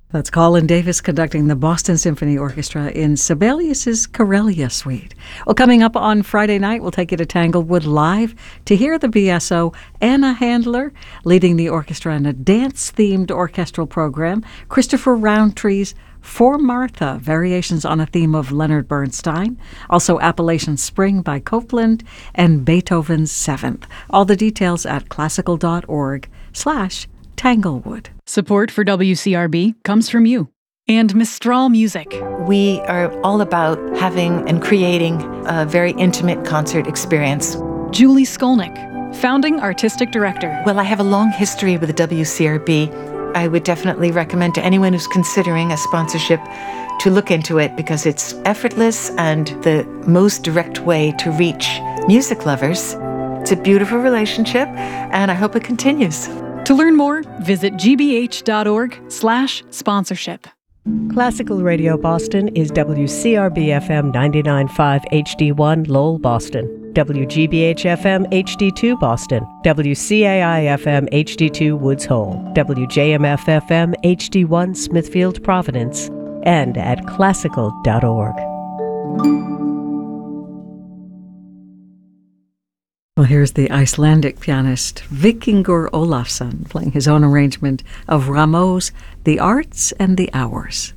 That's Colin Davis conducting the Boston Symphony Orchestra in Sibelius's Corellia Suite. Well, coming up on Friday night, we'll take you to Tanglewood Live to hear the BSO Anna Handler leading the orchestra in a dance-themed orchestral program. Christopher Roundtree's For Martha, variations on a theme of Leonard Bernstein. Also Appalachian Spring by Copland and Beethoven's Seventh. All the details at classical.org/Tanglewood. Support for WCRB comes from you and Mistral Music. We are all about having and creating a very intimate concert experience. Julie Skolnick, founding artistic director. Well, I have a long history with the WCRB. I would definitely recommend to anyone who's considering a sponsorship to look into it because it's effortless and the most direct way to reach music lovers. It's a beautiful relationship, and I hope it continues. To learn more, visit gbh.org/sponsorship. Classical Radio Boston is WCRB-FM 99.5 HD1 Lowell, Boston, WGBH-FM HD2 Boston, WCAI-FM HD2 Woods Hole, WJMF-FM HD1 Smithfield, Providence, and at classical.org. Well, here's the Icelandic pianist Vikingur Olafsson playing his own arrangement of Rameau's The Arts and the Hours.